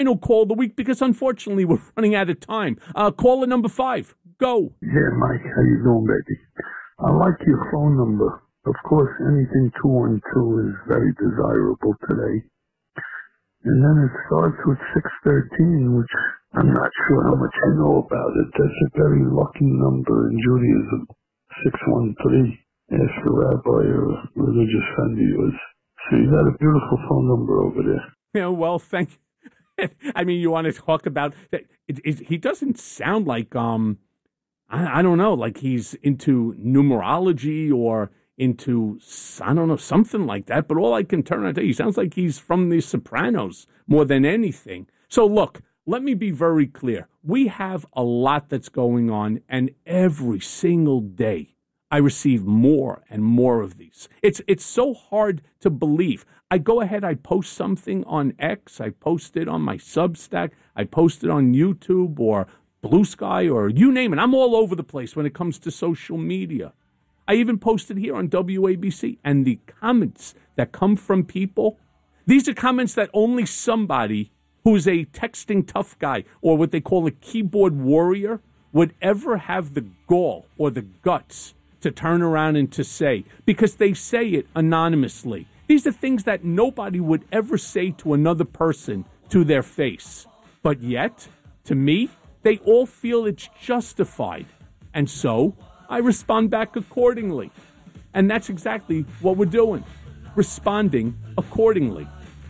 final call of the week because unfortunately we're running out of time. Caller number 5, go. Yeah, Mike, how you doing, baby? I like your phone number. Of course, anything 212 is very desirable today. And then it starts with 613, which I'm not sure how much you know about it. That's a very lucky number in Judaism. 613. Ask a rabbi or a religious friend of yours. So you got a beautiful phone number over there. Yeah, well, thank you. I mean, you want to talk about that? He doesn't sound like I don't know, like he's into numerology or into, I don't know, something like that. But all I can turn out to, he sounds like he's from The Sopranos more than anything. So look, let me be very clear. We have a lot that's going on, and every single day I receive more and more of these. It's so hard to believe. I go ahead, I post something on X, I post it on my Substack, I post it on YouTube or Blue Sky or you name it. I'm all over the place when it comes to social media. I even posted here on WABC, and the comments that come from people, these are comments that only somebody who's a texting tough guy or what they call a keyboard warrior would ever have the gall or the guts to turn around and to say, because they say it anonymously. These are things that nobody would ever say to another person to their face. But yet, to me, they all feel it's justified. And so I respond back accordingly. And that's exactly what we're doing, responding accordingly.